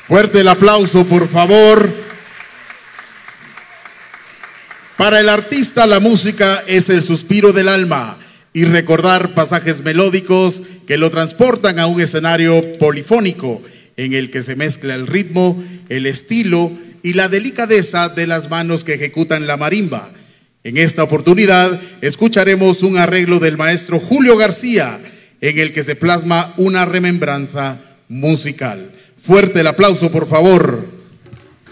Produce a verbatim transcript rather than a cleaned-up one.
Fuerte el aplauso, por favor. Para el artista, la música es el suspiro del alma y recordar pasajes melódicos que lo transportan a un escenario polifónico en el que se mezcla el ritmo, el estilo y la delicadeza de las manos que ejecutan la marimba. En esta oportunidad escucharemos un arreglo del maestro Julio García en el que se plasma una remembranza musical. Fuerte el aplauso, por favor.